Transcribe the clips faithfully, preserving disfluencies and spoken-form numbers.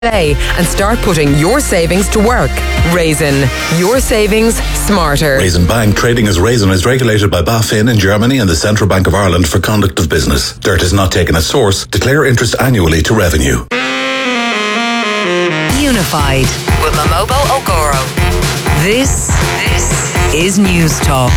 today and start putting your savings to work. Raisin, your savings smarter. Raisin Bank, trading as Raisin, is regulated by BaFin in Germany and the Central Bank of Ireland for conduct of business. Dirt is not taken at source. Declare interest annually to revenue. Unified with Momobo Ogoro. This, this is News Talk.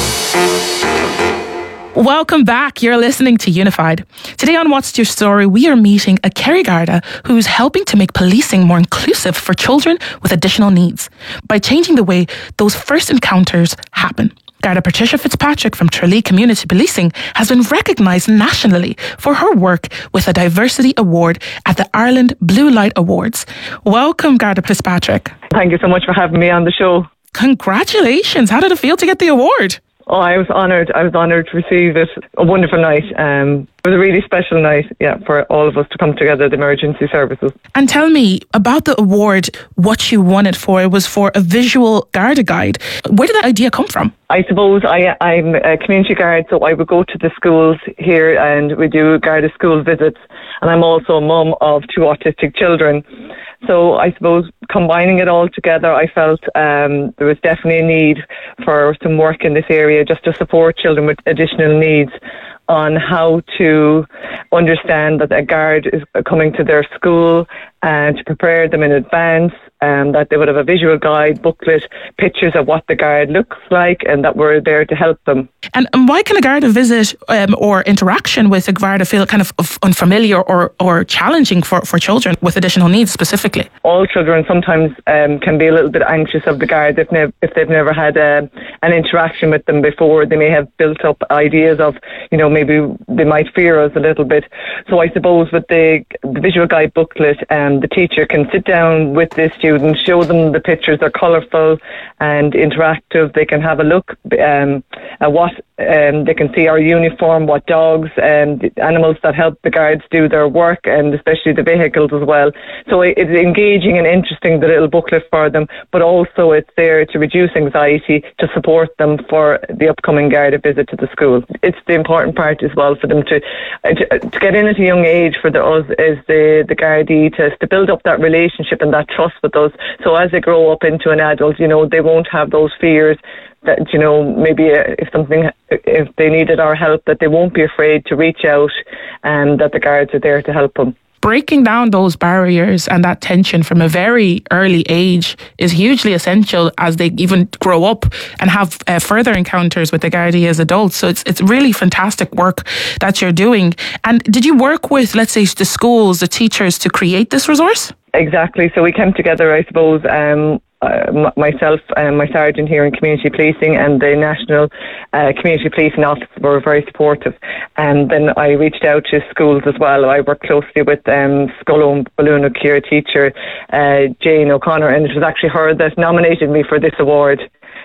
Welcome back. You're listening to Unified. Today on What's Your Story, we are meeting a Kerry Garda who's helping to make policing more inclusive for children with additional needs by changing the way those first encounters happen. Garda Patricia Fitzpatrick from Tralee Community Policing has been recognised nationally for her work with a Diversity Award at the Ireland Blue Light Awards. Welcome, Garda Fitzpatrick. Thank you so much for having me on the show. Congratulations. How did it feel to get the award? Oh, I was honoured. I was honoured to receive it. A wonderful night. Um, it was a really special night, yeah, for all of us to come together, the emergency services. And tell me about the award, what you won it for. It was for a visual Garda guide. Where did that idea come from? I suppose I, I'm a community guard, so I would go to the schools here and we do Garda school visits. And I'm also a mum of two autistic children. So I suppose combining it all together, I felt um, there was definitely a need for some work in this area just to support children with additional needs on how to understand that a guard is coming to their school and to prepare them in advance, and that they would have a visual guide, booklet, pictures of what the guard looks like, and that we're there to help them. And, and why can a Garda visit um, or interaction with a Garda feel kind of unfamiliar or, or challenging for, for children with additional needs specifically? All children sometimes um, can be a little bit anxious of the Garda if, nev- if they've never had a, an interaction with them before. They may have built up ideas of, you know, maybe they might fear us a little bit. So I suppose with the, the visual guide booklet, um, the teacher can sit down with the student, show them the pictures, they're colourful and interactive. They can have a look um, at what um, they can see our uniform, what dogs and animals that help the guards do their work, and especially the vehicles as well. So it's engaging and interesting, the little booklet for them, but also it's there to reduce anxiety, to support them for the upcoming Garda visit to the school. It's the important part as well for them to to, to get in at a young age for the, us as the, the Gardaí to, to build up that relationship and that trust with us. So as they grow up into an adult, you know, they won't have those fears that, you know, maybe if something, if they needed our help, that they won't be afraid to reach out and that the guards are there to help them. Breaking down those barriers and that tension from a very early age is hugely essential as they even grow up and have uh, further encounters with the Gardaí as adults. So it's it's really fantastic work that you're doing. And did you work with, let's say, the schools, the teachers to create this resource? Exactly. So we came together, I suppose, um, uh, myself and my sergeant here in community policing and the National uh, Community Policing Office were very supportive. And then I reached out to schools as well. I worked closely with um, Scullone Balloon O'Keefe teacher uh, Jane O'Connor, and it was actually her that nominated me for this award.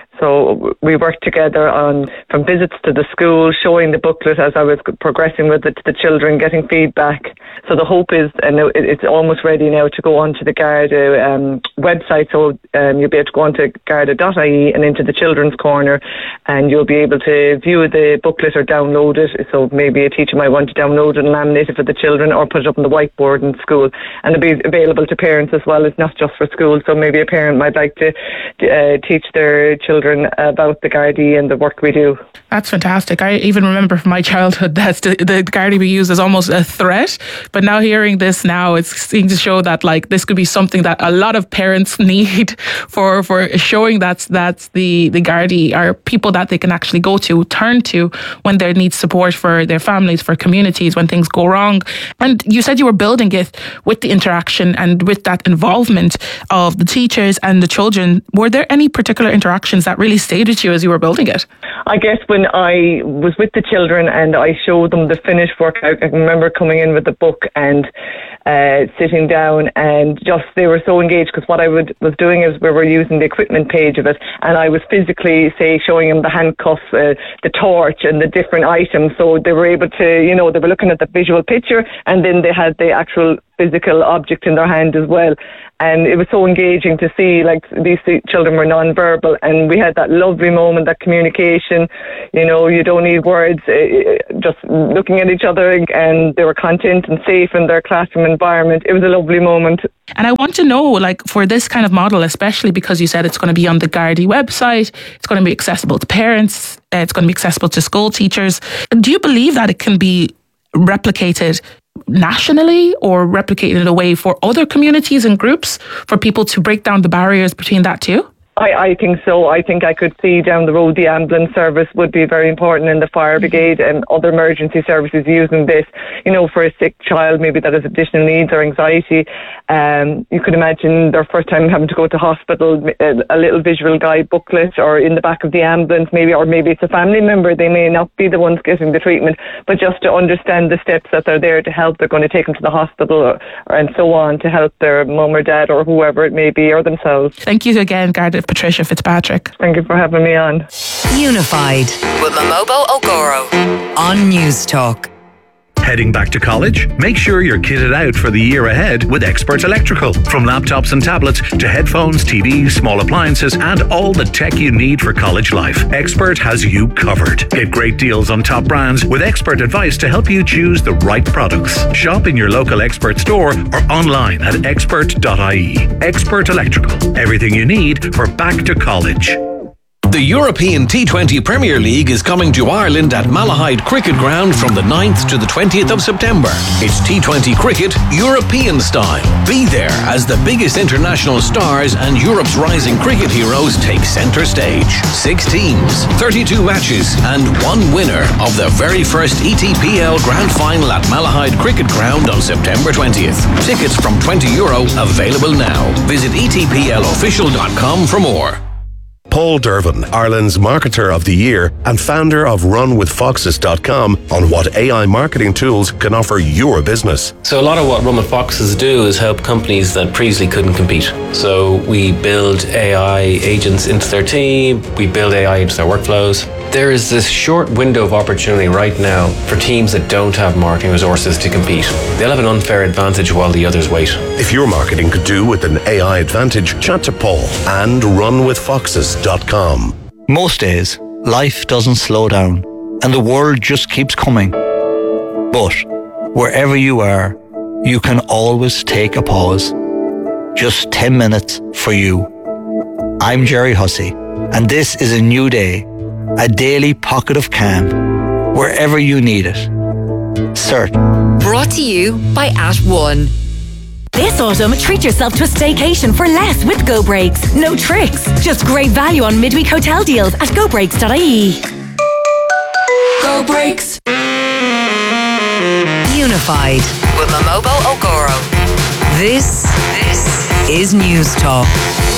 So we worked together on from visits to the school, showing the booklet as I was progressing with it to the children, getting feedback. So the hope is, and it's almost ready now to go onto the Garda um, website. So um, you'll be able to go onto garda dot I E and into the children's corner, and you'll be able to view the booklet or download it. So maybe a teacher might want to download it and laminate it for the children, or put it up on the whiteboard in school. And it'll be available to parents as well. It's not just for school. So maybe a parent might like to uh, teach their children about the Gardaí and the work we do. That's fantastic. I even remember from my childhood that the, the Gardaí we use as almost a threat, but now hearing this now, it's seems to show that like this could be something that a lot of parents need for for showing that that the the Gardaí are people that they can actually go to, turn to when they need support for their families, for communities, when things go wrong. And you said you were building it with the interaction and with that involvement of the teachers and the children. Were there any particular interactions that really stayed with you as you were building it? I guess when I was with the children and I showed them the finished work, I, I remember coming in with the book and uh, sitting down, and just they were so engaged, because what I would, was doing is we were using the equipment page of it, and I was physically, say, showing them the handcuffs, uh, the torch and the different items, so they were able to, you know, they were looking at the visual picture and then they had the actual physical object in their hand as well. And it was so engaging to see, like, these children were non-verbal, and we had that lovely moment, that communication. You know, you don't need words, just looking at each other, and they were content and safe in their classroom environment. It was a lovely moment. And I want to know, like, for this kind of model, especially because you said it's going to be on the Gardaí website, it's going to be accessible to parents, it's going to be accessible to school teachers. Do you believe that it can be replicated nationally or replicated in a way for other communities and groups for people to break down the barriers between that too? I, I think so. I think I could see down the road the ambulance service would be very important, in the fire brigade and other emergency services using this, you know, for a sick child maybe that has additional needs or anxiety. Um, you could imagine their first time having to go to hospital, a, a little visual guide booklet, or in the back of the ambulance maybe, or maybe it's a family member. They may not be the ones getting the treatment, but just to understand the steps that they're there to help. They're going to take them to the hospital or, or and so on, to help their mum or dad or whoever it may be, or themselves. Thank you again, Garda Patricia Fitzpatrick. Thank you for having me on. Unified with Momobo Ogoro on News Talk. Heading back to college? Make sure you're kitted out for the year ahead with Expert Electrical. From laptops and tablets to headphones, T Vs, small appliances, and all the tech you need for college life, Expert has you covered. Get great deals on top brands with expert advice to help you choose the right products. Shop in your local Expert store or online at expert dot I E. Expert Electrical. Everything you need for back to college. The European T twenty Premier League is coming to Ireland at Malahide Cricket Ground from the ninth to the twentieth of September. It's T twenty cricket European style. Be there as the biggest international stars and Europe's rising cricket heroes take centre stage. Six teams, thirty-two matches, and one winner of the very first E T P L Grand Final at Malahide Cricket Ground on September twentieth. Tickets from twenty euro available now. Visit e t p l official dot com for more. Paul Dervin, Ireland's Marketer of the Year and founder of run with foxes dot com, on what A I marketing tools can offer your business. So a lot of what Run with Foxes do is help companies that previously couldn't compete. So we build A I agents into their team, we build A I into their workflows. There is this short window of opportunity right now for teams that don't have marketing resources to compete. They'll have an unfair advantage while the others wait. If your marketing could do with an A I advantage, chat to Paul and run with foxes dot com. Most days, life doesn't slow down and the world just keeps coming. But wherever you are, you can always take a pause. Just ten minutes for you. I'm Jerry Hussey, and this is a new day. A daily pocket of calm, wherever you need it. Cert. Brought to you by At One. This autumn, treat yourself to a staycation for less with Go Breaks. No tricks, just great value on midweek hotel deals at go breaks dot I E. Go Breaks. Unified with Momobo Ogoro. This, this is News Talk.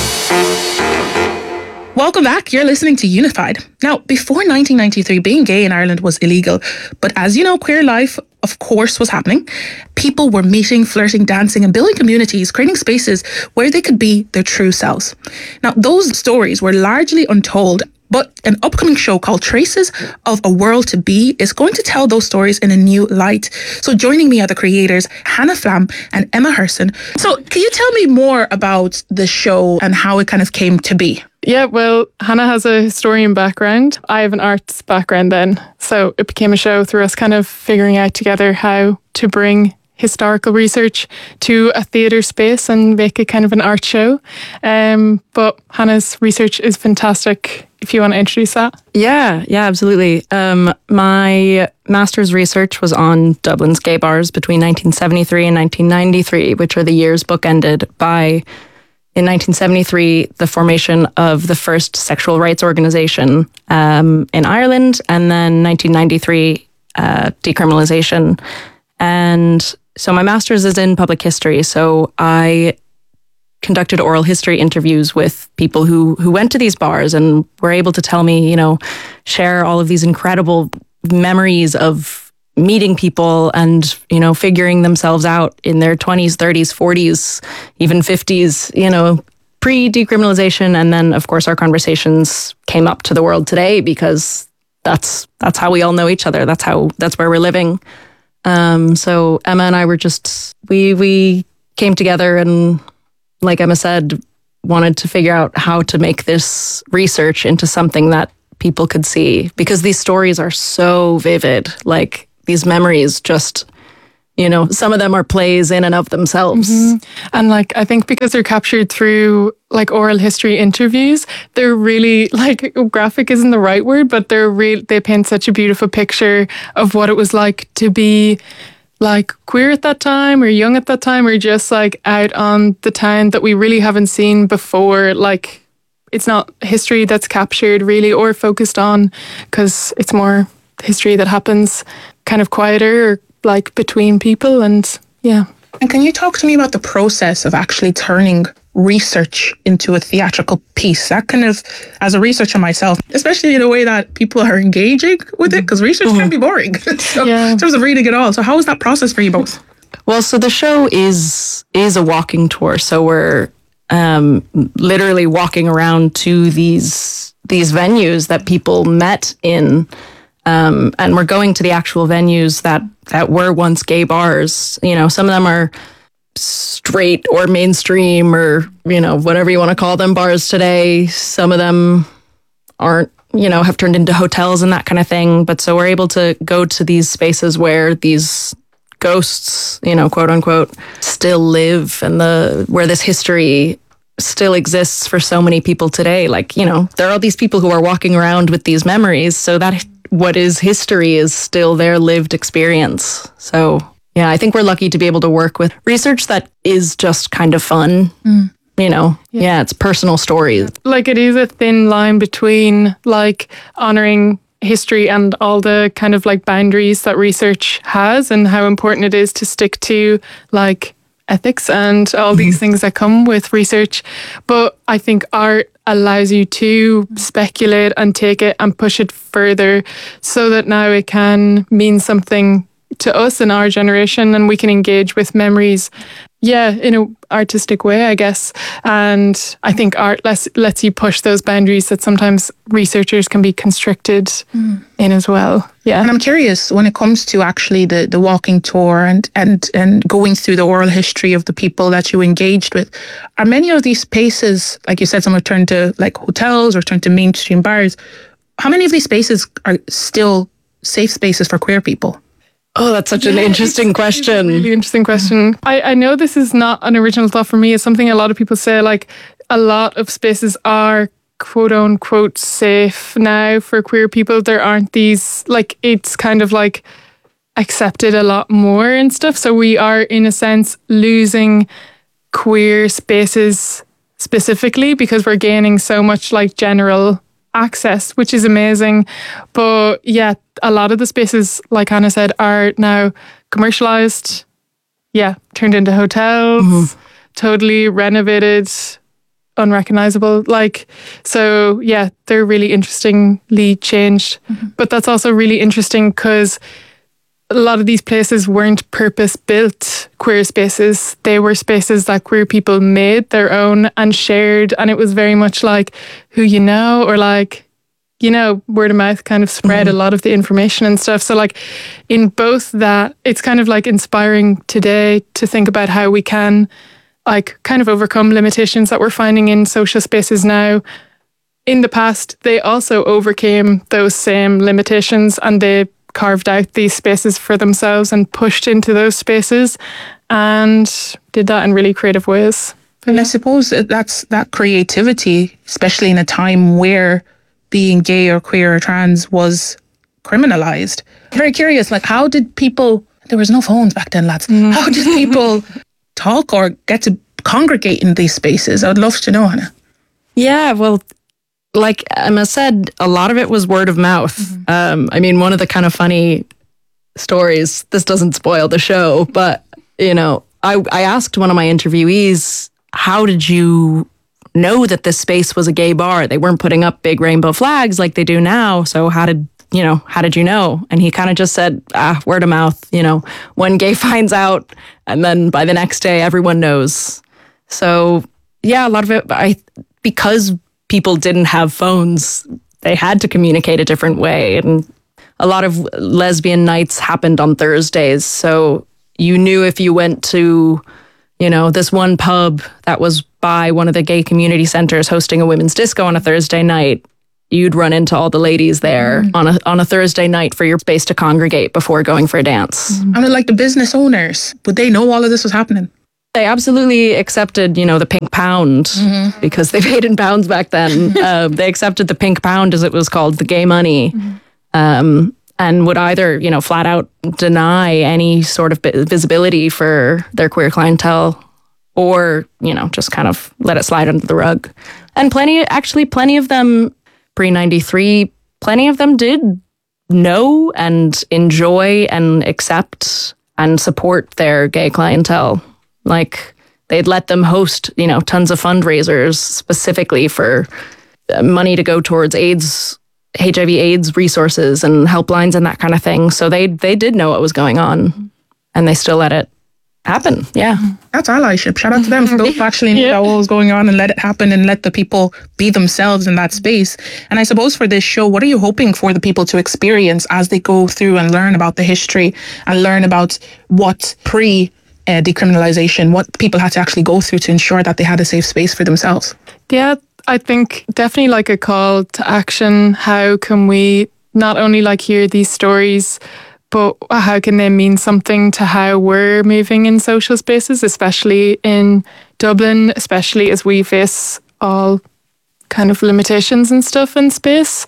Welcome back. You're listening to Unified. Now, before nineteen ninety-three, being gay in Ireland was illegal. But as you know, queer life, of course, was happening. People were meeting, flirting, dancing, and building communities, creating spaces where they could be their true selves. Now, those stories were largely untold, but an upcoming show called Traces of a World to Be is going to tell those stories in a new light. So joining me are the creators, Hannah Flam and Emma Herson. So can you tell me more about the show and how it kind of came to be? Yeah, well, Hannah has a historian background. I have an arts background then. So it became a show through us kind of figuring out together how to bring historical research to a theatre space and make it kind of an art show. Um, but Hannah's research is fantastic. If you want to introduce that. Yeah, yeah, absolutely. Um, my master's research was on Dublin's gay bars between nineteen seventy-three and nineteen ninety-three, which are the years bookended by, in nineteen seventy-three, the formation of the first sexual rights organisation um, in Ireland, and then nineteen ninety-three, uh, decriminalisation. And so my master's is in public history, so I conducted oral history interviews with people who who went to these bars and were able to tell me, you know, share all of these incredible memories of meeting people and, you know, figuring themselves out in their twenties, thirties, forties, even fifties, you know, pre-decriminalization. And then, of course, our conversations came up to the world today because that's that's how we all know each other. That's how that's where we're living. Um, so Emma and I were just, we, we came together and, like Emma said, wanted to figure out how to make this research into something that people could see, because these stories are so vivid. Like, these memories just, you know, some of them are plays in and of themselves. Mm-hmm. And like, I think because they're captured through like oral history interviews, they're really, like, graphic isn't the right word, but they're real, they paint such a beautiful picture of what it was like to be like queer at that time, or young at that time, or just like out on the town that we really haven't seen before. Like, it's not history that's captured really or focused on, because it's more history that happens kind of quieter, or like between people. And yeah. And can you talk to me about the process of actually turning research into a theatrical piece? That kind of, as a researcher myself, especially in a way that people are engaging with it, because research mm-hmm. can be boring so, yeah. in terms of reading it all. So how was that process for you both? Well, so the show is is a walking tour. So we're um, literally walking around to these these venues that people met in. Um, and we're going to the actual venues that, that were once gay bars. You know, some of them are straight or mainstream, or, you know, whatever you want to call them, bars today. Some of them aren't, you know, have turned into hotels and that kind of thing. But so we're able to go to these spaces where these ghosts, you know, quote unquote, still live, and the where this history still exists for so many people today. Like, you know, there are all these people who are walking around with these memories, so that what is history is still their lived experience. So yeah, I think we're lucky to be able to work with research that is just kind of fun. Mm. You know, yeah. yeah, it's personal stories. Like, it is a thin line between like honoring history and all the kind of like boundaries that research has, and how important it is to stick to like ethics and all these mm-hmm. things that come with research. But I think art allows you to speculate and take it and push it further, so that now it can mean something to us in our generation, and we can engage with memories, yeah, in an artistic way, I guess. And I think art lets, lets you push those boundaries that sometimes researchers can be constricted mm. in as well. Yeah. And I'm curious, when it comes to actually the, the walking tour and, and, and going through the oral history of the people that you engaged with, are many of these spaces, like you said, some have turned to like hotels or turned to mainstream bars. How many of these spaces are still safe spaces for queer people? Oh, that's such yeah, an interesting it's, question. It's a really interesting question. I, I know this is not an original thought for me. It's something a lot of people say, like, a lot of spaces are quote unquote safe now for queer people. There aren't these, like, it's kind of like accepted a lot more and stuff. So we are, in a sense, losing queer spaces specifically because we're gaining so much like general access, which is amazing. But yeah, a lot of the spaces, like Hannah said, are now commercialized, yeah, turned into hotels, mm-hmm. totally renovated, unrecognizable. Like, so yeah, they're really interestingly changed. Mm-hmm. But that's also really interesting because a lot of these places weren't purpose-built queer spaces. They were spaces that queer people made their own and shared. And it was very much like who you know, or like, you know, word of mouth kind of spread mm-hmm. a lot of the information and stuff. So like in both that, it's kind of like inspiring today to think about how we can like kind of overcome limitations that we're finding in social spaces now. In the past, they also overcame those same limitations, and they carved out these spaces for themselves and pushed into those spaces and did that in really creative ways. And yeah. I suppose that's that creativity, especially in a time where being gay or queer or trans was criminalized. I'm very curious, like, how did people, there was no phones back then, lads. Mm. How did people talk or get to congregate in these spaces? I would love to know, Hannah. Yeah, well, like Emma said, a lot of it was word of mouth. Mm-hmm. Um, I mean, one of the kind of funny stories, this doesn't spoil the show, but, you know, I, I asked one of my interviewees, how did you know that this space was a gay bar? They weren't putting up big rainbow flags like they do now. So how did, you know, how did you know? And he kind of just said, ah, word of mouth, you know, one gay finds out, and then by the next day, everyone knows. So yeah, a lot of it, I because people didn't have phones, they had to communicate a different way. And a lot of lesbian nights happened on Thursdays. So you knew if you went to, you know, this one pub that was by one of the gay community centers hosting a women's disco on a Thursday night, you'd run into all the ladies there mm. on a on a Thursday night for your space to congregate before going for a dance. Mm. And like the business owners, would they know all of this was happening? They absolutely accepted, you know, the pink pound mm-hmm. because they paid in pounds back then. uh, they accepted the pink pound, as it was called, the gay money, mm-hmm. um, and would either, you know, flat out deny any sort of visibility for their queer clientele, or, you know, just kind of let it slide under the rug. And plenty, actually, plenty of them pre ninety-three, plenty of them did know and enjoy and accept and support their gay clientele. Like, they'd let them host, you know, tons of fundraisers specifically for money to go towards AIDS, H I V AIDS resources and helplines and that kind of thing. So they they did know what was going on, and they still let it happen. Yeah. That's allyship. Shout out to them for those who actually knew yeah. what was going on and let it happen and let the people be themselves in that space. And I suppose for this show, what are you hoping for the people to experience as they go through and learn about the history and learn about what pre Uh, decriminalization, what people had to actually go through to ensure that they had a safe space for themselves? Yeah, I think definitely like a call to action. How can we not only like hear these stories, but how can they mean something to how we're moving in social spaces, especially in Dublin, especially as we face all kind of limitations and stuff in space.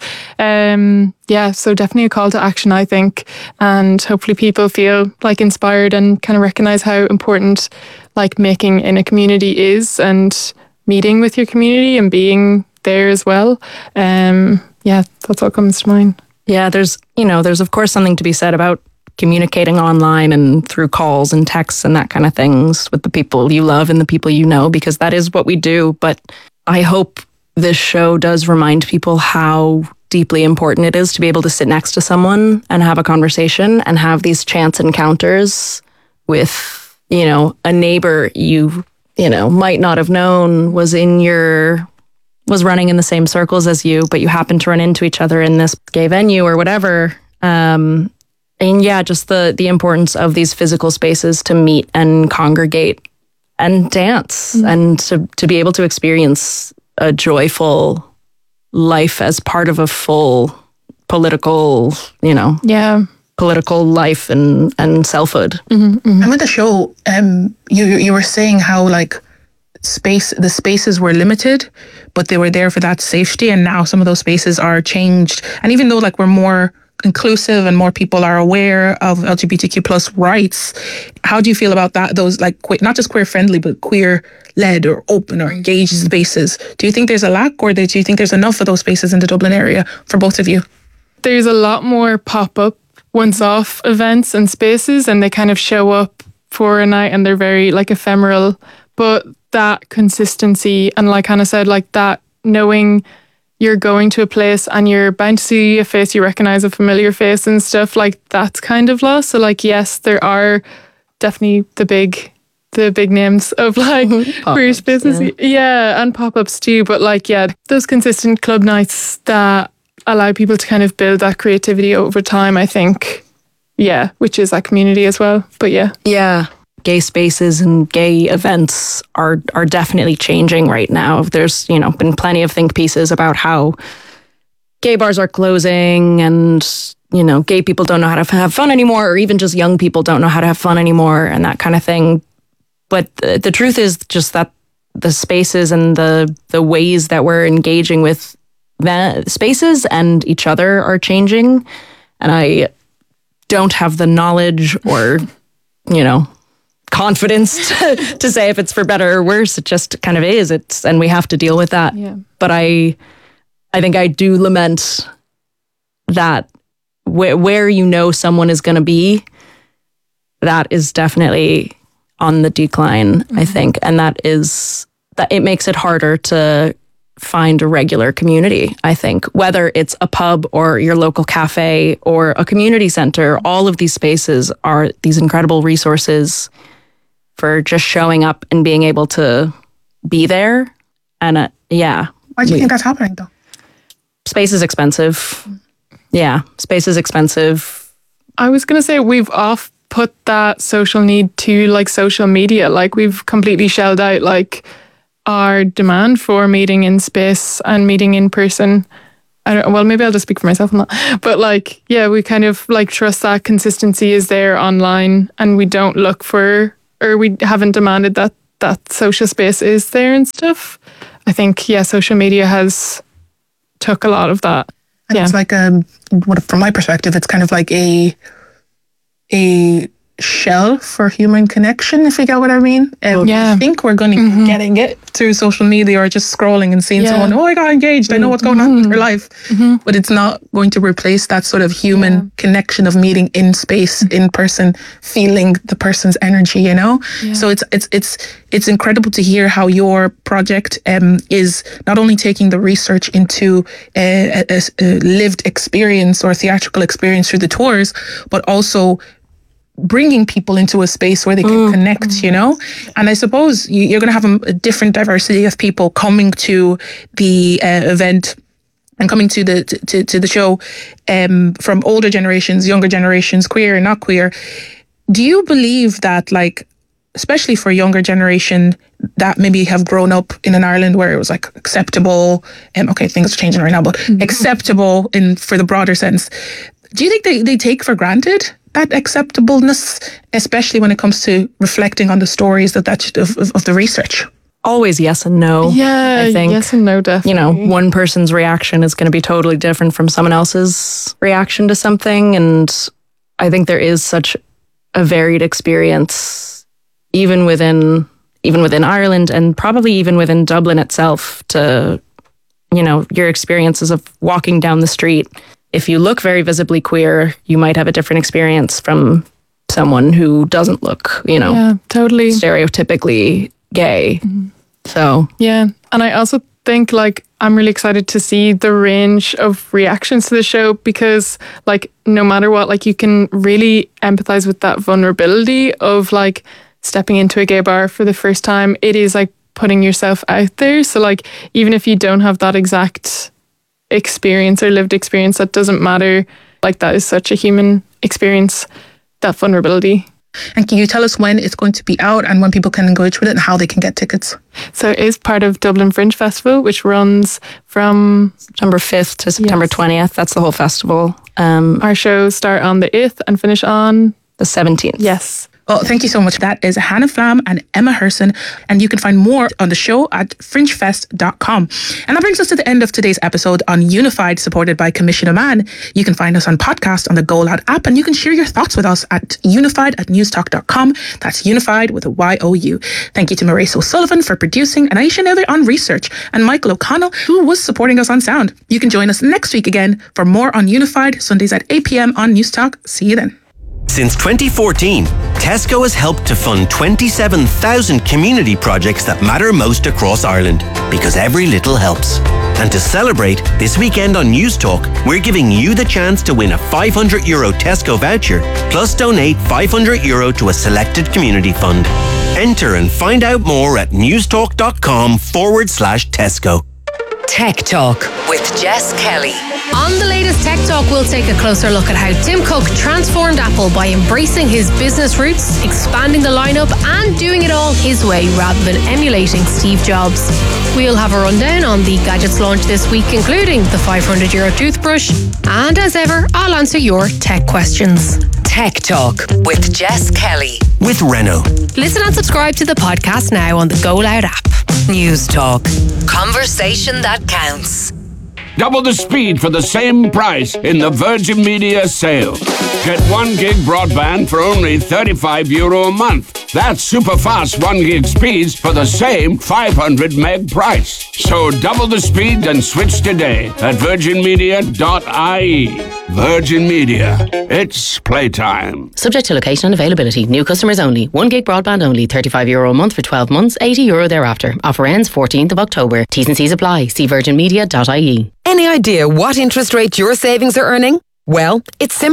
Um, yeah, so definitely a call to action, I think, and hopefully people feel like inspired and kind of recognise how important like making in a community is, and meeting with your community and being there as well. Um, yeah, that's what comes to mind. Yeah, there's, you know, there's of course something to be said about communicating online and through calls and texts and that kind of things with the people you love and the people you know, because that is what we do. But I hope this show does remind people how deeply important it is to be able to sit next to someone and have a conversation and have these chance encounters with, you know, a neighbor you, you know, might not have known was in your, was running in the same circles as you, but you happen to run into each other in this gay venue or whatever. Um, and yeah, just the, the importance of these physical spaces to meet and congregate and dance mm-hmm. and to, to be able to experience a joyful life as part of a full political, you know, yeah, political life and, and selfhood. Mm-hmm, mm-hmm. And with the show, um, you you were saying how like space, the spaces were limited, but they were there for that safety, and now some of those spaces are changed. And even though like we're more inclusive and more people are aware of L G B T Q plus rights, how do you feel about that? Those like que- not just queer friendly, but queer led or open or engaged spaces. Do you think there's a lack, or do you think there's enough of those spaces in the Dublin area for both of you? There's a lot more pop-up once-off events and spaces, and they kind of show up for a night and they're very like ephemeral. But that consistency and like Hannah said, like that knowing you're going to a place and you're bound to see a face you recognise, a familiar face and stuff, like that's kind of lost. So like, yes, there are definitely the big the big names of like queer spaces. Yeah. yeah, and pop-ups too. But like, yeah, those consistent club nights that allow people to kind of build that creativity over time, I think, yeah, which is that community as well. But yeah. Yeah. Gay spaces and gay events are are definitely changing right now. There's, you know, been plenty of think pieces about how gay bars are closing and, you know, gay people don't know how to have fun anymore, or even just young people don't know how to have fun anymore and that kind of thing. But the, the truth is just that the spaces and the the ways that we're engaging with the spaces and each other are changing. And I don't have the knowledge or, you know, confidence to, to say if it's for better or worse. It just kind of is. It's, and we have to deal with that. Yeah. But I, I think I do lament that wh- where you know someone is going to be, that is definitely on the decline, mm-hmm. I think. And that is, that it makes it harder to find a regular community, I think. Whether it's a pub or your local cafe or a community center, all of these spaces are these incredible resources for just showing up and being able to be there. And uh, yeah. Why do you we, think that's happening though? Space is expensive. Yeah, space is expensive. I was going to say we've off put that social need to like social media. Like we've completely shelled out like our demand for meeting in space and meeting in person. I don't, well, maybe I'll just speak for myself on that. But like, yeah, we kind of like trust that consistency is there online, and we don't look for, or we haven't demanded that that social space is there and stuff. I think, yeah, social media has took a lot of that. And yeah. It's like a, what from my perspective, it's kind of like a a shell for human connection, if you get what I mean. Um, yeah. I think we're going to mm-hmm. be getting it through social media or just scrolling and seeing yeah. someone, oh, I got engaged, I know what's going mm-hmm. on in their life. Mm-hmm. But it's not going to replace that sort of human yeah. connection of meeting in space, mm-hmm. in person, feeling the person's energy, you know? Yeah. So it's it's it's it's incredible to hear how your project um, is not only taking the research into a, a, a lived experience or theatrical experience through the tours, but also bringing people into a space where they can mm. connect, you know? And I suppose you're going to have a, a different diversity of people coming to the uh, event and coming to the to, to the show um, from older generations, younger generations, queer and not queer. Do you believe that, like, especially for younger generation that maybe have grown up in an Ireland where it was like acceptable, and um, okay, things are changing right now, but mm-hmm. acceptable in for the broader sense, do you think they, they take for granted that acceptableness, especially when it comes to reflecting on the stories that that of, of, of the research? Always yes and no. Yeah, I think, yes and no, definitely. You know, one person's reaction is going to be totally different from someone else's reaction to something. And I think there is such a varied experience, even within even within Ireland and probably even within Dublin itself, to, you know, your experiences of walking down the street. If you look very visibly queer, you might have a different experience from someone who doesn't look, you know, yeah, totally stereotypically gay. Mm-hmm. So, yeah. And I also think, like, I'm really excited to see the range of reactions to the show, because, like, no matter what, like, you can really empathize with that vulnerability of, like, stepping into a gay bar for the first time. It is, like, putting yourself out there. So, like, even if you don't have that exact experience or lived experience, that doesn't matter. Like, that is such a human experience, that vulnerability. And can you tell us when it's going to be out and when people can engage with it and how they can get tickets? So it is part of Dublin Fringe Festival, which runs from September fifth to September yes. twentieth. That's the whole festival. Um, Our shows start on the eighth and finish on the seventeenth. Yes. Well, thank you so much. That is Hannah Flam and Emma Herson. And you can find more on the show at fringe fest dot com. And that brings us to the end of today's episode on Unified, supported by Commission a Man. You can find us on podcast on the Go Loud app, and you can share your thoughts with us at unified at newstalk dot com. That's unified with a Y O U. Thank you to Maurice O'Sullivan for producing, and Aisha Nether on research, and Michael O'Connell, who was supporting us on sound. You can join us next week again for more on Unified, Sundays at eight p.m. on Newstalk. See you then. Since twenty fourteen, Tesco has helped to fund twenty-seven thousand community projects that matter most across Ireland, because every little helps. And to celebrate, this weekend on Newstalk, we're giving you the chance to win a five hundred euro Tesco voucher, plus donate five hundred euro to a selected community fund. Enter and find out more at newstalk.com forward slash Tesco. Tech Talk with Jess Kelly. On the latest Tech Talk, we'll take a closer look at how Tim Cook transformed Apple by embracing his business roots, expanding the lineup, and doing it all his way rather than emulating Steve Jobs. We'll have a rundown on the gadgets launched this week, including the five hundred euro toothbrush. And as ever, I'll answer your tech questions. Tech Talk with Jess Kelly. With Renault. Listen and subscribe to the podcast now on the Go Loud app. News Talk. Conversation that counts. Double the speed for the same price in the Virgin Media sale. Get one gig broadband for only thirty-five euro a month. That's super fast one gig speeds for the same five hundred meg price. So double the speed and switch today at virgin media dot I E. Virgin Media. It's playtime. Subject to location and availability. New customers only. one gig broadband only. thirty-five euro a month for twelve months. eighty euro thereafter. Offer ends fourteenth of October. T's and C's apply. See virgin media dot I E. Any idea what interest rate your savings are earning? Well, it's simple.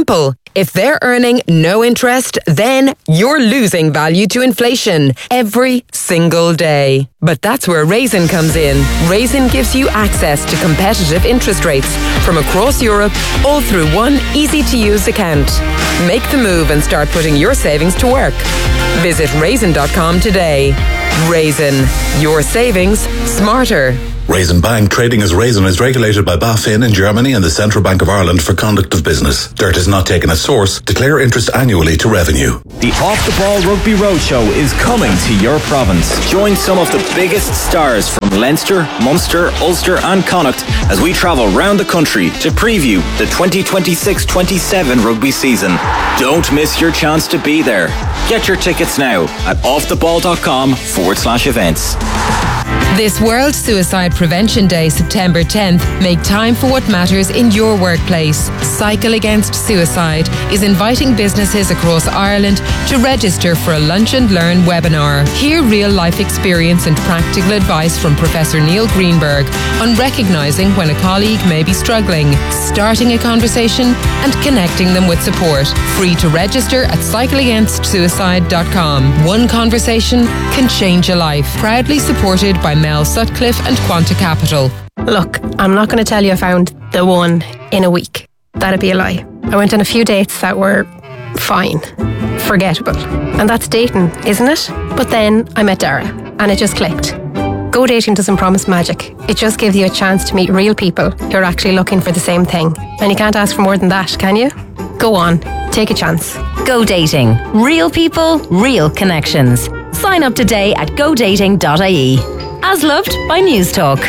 If they're earning no interest, then you're losing value to inflation every single day. But that's where Raisin comes in. Raisin gives you access to competitive interest rates from across Europe, all through one easy-to-use account. Make the move and start putting your savings to work. Visit raisin dot com today. Raisin, your savings smarter. Raisin Bank trading as Raisin is regulated by BaFin in Germany and the Central Bank of Ireland for conduct of business. Dirt is not taken as source. Declare interest annually to revenue. The Off the Ball Rugby Roadshow is coming to your province. Join some of the biggest stars from Leinster, Munster, Ulster and Connacht as we travel round the country to preview the twenty twenty-six twenty-seven rugby season. Don't miss your chance to be there. Get your tickets now at offtheball.com forward slash events. This World Suicide Prevention Day, September tenth, make time for what matters in your workplace. Cycle Against Suicide is inviting businesses across Ireland to register for a Lunch and Learn webinar. Hear real-life experience and practical advice from Professor Neil Greenberg on recognising when a colleague may be struggling, starting a conversation and connecting them with support. Free to register at cycle against suicide dot com. One conversation can change a life. Proudly supported by Mel Sutcliffe and Quanta Capital. Look, I'm not going to tell you I found the one in a week. That'd be a lie. I went on a few dates that were fine, forgettable. And that's dating, isn't it? But then I met Dara and it just clicked. Go Dating doesn't promise magic. It just gives you a chance to meet real people who are actually looking for the same thing. And you can't ask for more than that, can you? Go on, take a chance. Go Dating. Real people, real connections. Sign up today at go dating dot I E. As loved by News Talk.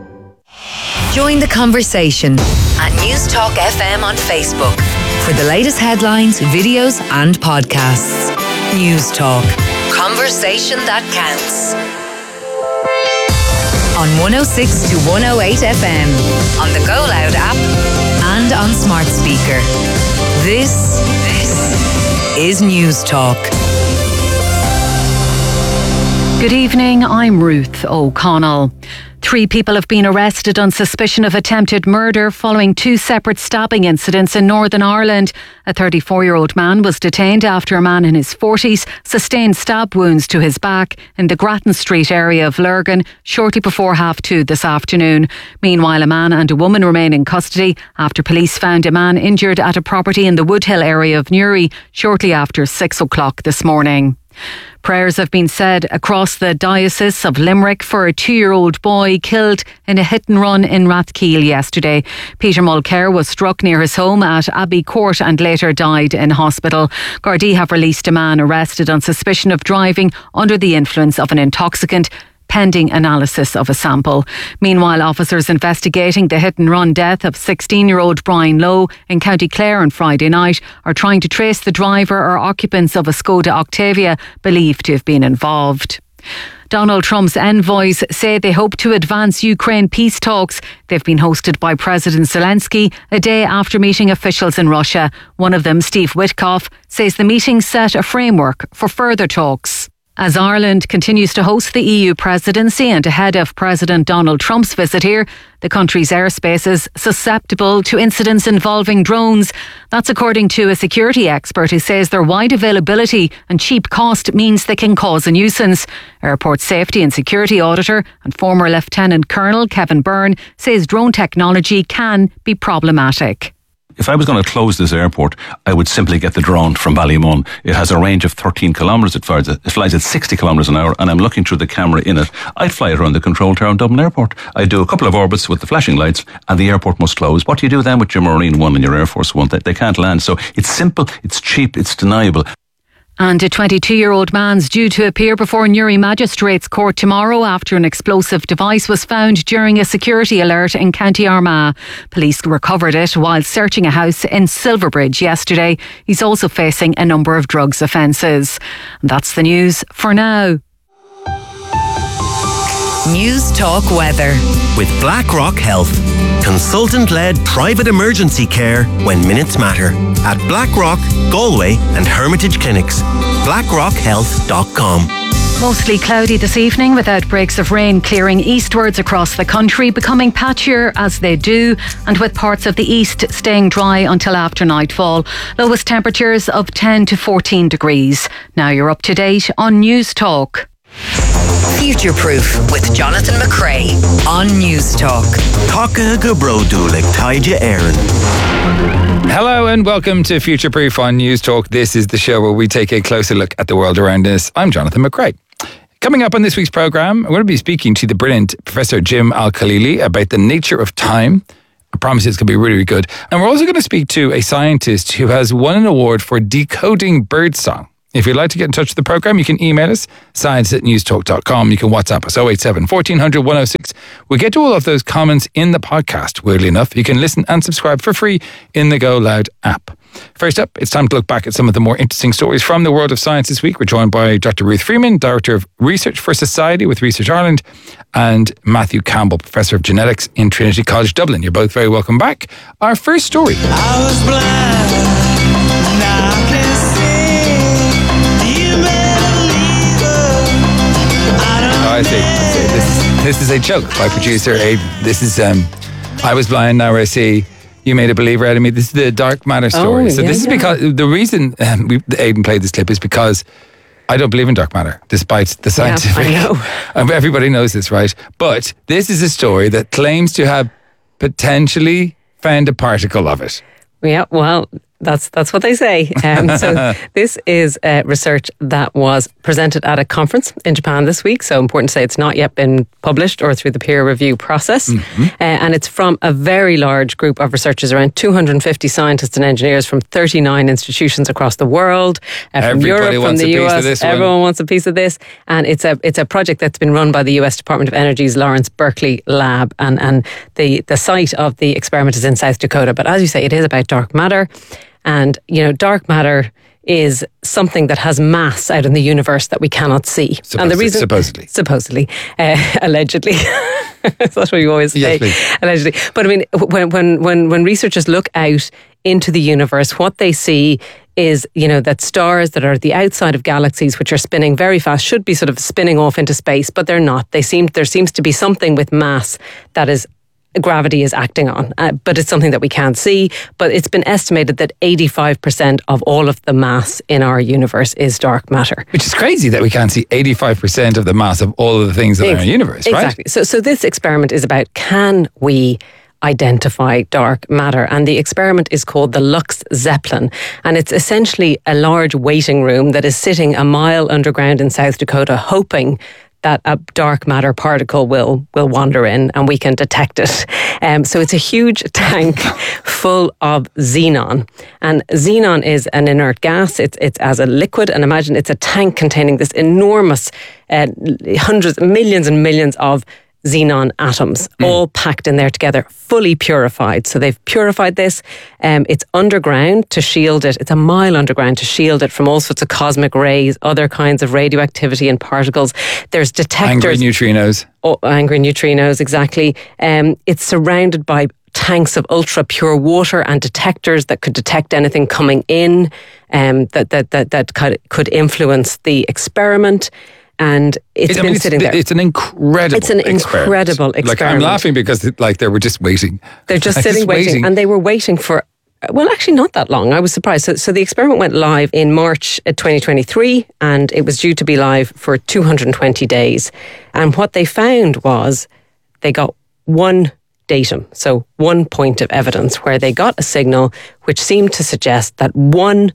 Join the conversation at News Talk F M on Facebook for the latest headlines, videos and podcasts. News Talk. Conversation that counts. On one oh six to one oh eight F M, on the Go Loud app and on smart speaker. This, this is News Talk. Good evening, I'm Ruth O'Connell. Three people have been arrested on suspicion of attempted murder following two separate stabbing incidents in Northern Ireland. A thirty-four-year-old man was detained after a man in his forties sustained stab wounds to his back in the Grattan Street area of Lurgan shortly before half two this afternoon. Meanwhile, a man and a woman remain in custody after police found a man injured at a property in the Woodhill area of Newry shortly after six o'clock this morning. Prayers have been said across the Diocese of Limerick for a two-year-old boy killed in a hit-and-run in Rathkeale yesterday. Peter Mulcair was struck near his home at Abbey Court and later died in hospital. Gardaí have released a man arrested on suspicion of driving under the influence of an intoxicant, pending analysis of a sample. Meanwhile, officers investigating the hit-and-run death of sixteen-year-old Brian Lowe in County Clare on Friday night are trying to trace the driver or occupants of a Skoda Octavia believed to have been involved. Donald Trump's envoys say they hope to advance Ukraine peace talks. They've been hosted by President Zelensky a day after meeting officials in Russia. One of them, Steve Witkoff, says the meeting set a framework for further talks. As Ireland continues to host the E U presidency and ahead of President Donald Trump's visit here, the country's airspace is susceptible to incidents involving drones. That's according to a security expert who says their wide availability and cheap cost means they can cause a nuisance. Airport safety and security auditor and former Lieutenant Colonel Kevin Byrne says drone technology can be problematic. If I was going to close this airport, I would simply get the drone from Ballymun. It has a range of thirteen kilometres. It flies, it flies at sixty kilometres an hour, and I'm looking through the camera in it. I'd fly it around the control tower in Dublin Airport. I'd do a couple of orbits with the flashing lights, and the airport must close. What do you do then with your Marine One and your Air Force One? They, they can't land. So it's simple, it's cheap, it's deniable. And a twenty-two-year-old man's due to appear before Newry Magistrates Court tomorrow after an explosive device was found during a security alert in County Armagh. Police recovered it while searching a house in Silverbridge yesterday. He's also facing a number of drugs offences. That's the news for now. News Talk Weather. With BlackRock Health. Consultant-led private emergency care when minutes matter. At BlackRock, Galway and Hermitage Clinics. blackrock health dot com. Mostly cloudy this evening with outbreaks of rain clearing eastwards across the country, becoming patchier as they do, and with parts of the east staying dry until after nightfall. Lowest temperatures of ten to fourteen degrees. Now you're up to date on News Talk. Future Proof with Jonathan McCrea on News Talk. Taka Gabrodulik Taija Aaron. Hello and welcome to Future Proof on News Talk. This is the show where we take a closer look at the world around us. I'm Jonathan McCrea. Coming up on this week's programme, I'm going to be speaking to the brilliant Professor Jim Al-Khalili about the nature of time. I promise it's going to be really, really good. And we're also going to speak to a scientist who has won an award for decoding birdsong. If you'd like to get in touch with the programme, you can email us, science at newstalk dot com. You can WhatsApp us, oh eight seven, fourteen hundred, one oh six. We'll get to all of those comments in the podcast, weirdly enough. You can listen and subscribe for free in the Go Loud app. First up, it's time to look back at some of the more interesting stories from the world of science this week. We're joined by Doctor Ruth Freeman, Director of Research for Society with Research Ireland, and Matthew Campbell, Professor of Genetics in Trinity College Dublin. You're both very welcome back. Our first story. I was blind, now I can see. I see. I see. This, this is a joke by producer Abe. This is, um, I was blind, now I see. You made a believer out of me. This is the dark matter story. Oh, so yeah, this is yeah. because, the reason um, we, Aiden played this clip is because I don't believe in dark matter, despite the scientific. Yeah, I know. Everybody knows this, right? But this is a story that claims to have potentially found a particle of it. Yeah, well, that's that's what they say. Um, so this is uh, research that was presented at a conference in Japan this week. So important to say it's not yet been published or through the peer review process. Mm-hmm. Uh, and it's from a very large group of researchers, around two hundred fifty scientists and engineers from thirty-nine institutions across the world, uh, from Everybody Europe, wants from the a piece U S. of this one. Everyone wants a piece of this. And it's a it's a project that's been run by the U S Department of Energy's Lawrence Berkeley Lab. And, and the, the site of the experiment is in South Dakota. But as you say, it is about dark matter. And, you know, dark matter is something that has mass out in the universe that we cannot see. Supposedly, and the reason, supposedly. Supposedly. Uh, allegedly. That's what we always say. Yes, allegedly. But I mean, when, when, when, when researchers look out into the universe, what they see is, you know, that stars that are at the outside of galaxies, which are spinning very fast, should be sort of spinning off into space, but they're not. They seem, there seems to be something with mass that is gravity is acting on, uh, but it's something that we can't see. But it's been estimated that eighty-five percent of all of the mass in our universe is dark matter. Which is crazy that we can't see eighty-five percent of the mass of all of the things that Ex- are in our universe, right? Exactly. So, so this experiment is about, can we identify dark matter? And the experiment is called the Lux Zeppelin. And it's essentially a large waiting room that is sitting a mile underground in South Dakota, hoping that a dark matter particle will will wander in and we can detect it. Um, so it's a huge tank full of xenon. And xenon is an inert gas. It's it's as a liquid. And imagine it's a tank containing this enormous uh, hundreds, millions and millions of xenon atoms, mm. all packed in there together, fully purified. So they've purified this. Um, it's underground to shield it. It's a mile underground to shield it from all sorts of cosmic rays, other kinds of radioactivity and particles. There's detectors. Angry neutrinos. Oh, angry neutrinos, exactly. Um, it's surrounded by tanks of ultra pure water and detectors that could detect anything coming in, um, that that that that could could influence the experiment. And it's it, been I mean, sitting it's, there. It's an incredible It's an experiment. incredible experiment. Like, I'm laughing because like they were just waiting. They're just Like, sitting waiting, waiting. and they were waiting for, well, actually not that long. I was surprised. So, so the experiment went live in March twenty twenty-three, and it was due to be live for two hundred twenty days. And what they found was they got one datum, so one point of evidence where they got a signal which seemed to suggest that one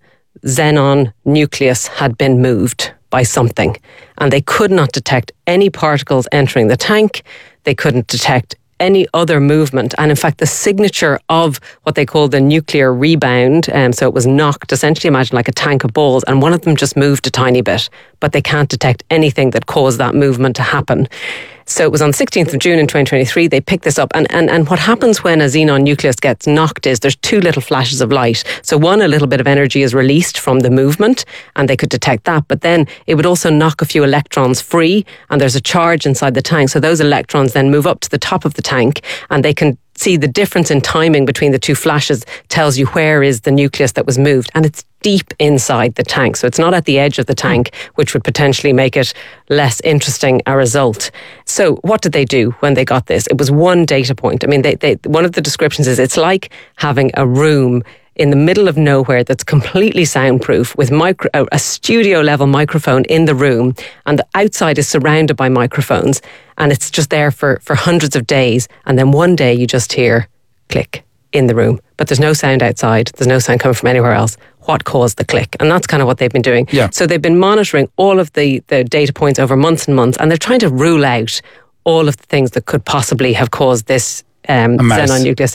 xenon nucleus had been moved by something, and they could not detect any particles entering the tank. They couldn't detect any other movement, and in fact the signature of what they call the nuclear rebound, um, so it was knocked, essentially imagine like a tank of balls, and one of them just moved a tiny bit, but they can't detect anything that caused that movement to happen. So it was on the sixteenth of June in twenty twenty-three, they picked this up. And, and, and what happens when a xenon nucleus gets knocked is there's two little flashes of light. So one, a little bit of energy is released from the movement and they could detect that. But then it would also knock a few electrons free and there's a charge inside the tank. So those electrons then move up to the top of the tank and they can see the difference in timing between the two flashes tells you where is the nucleus that was moved, and it's deep inside the tank. So it's not at the edge of the tank, which would potentially make it less interesting a result. So what did they do when they got this? It was one data point. I mean, they, they, one of the descriptions is it's like having a room in the middle of nowhere that's completely soundproof with micro, a studio level microphone in the room, and the outside is surrounded by microphones, and it's just there for, for hundreds of days, and then one day you just hear click in the room, but there's no sound outside, there's no sound coming from anywhere else. What caused the click? And that's kind of what they've been doing. Yeah. So they've been monitoring all of the, the data points over months and months, and they're trying to rule out all of the things that could possibly have caused this um, xenon nucleus.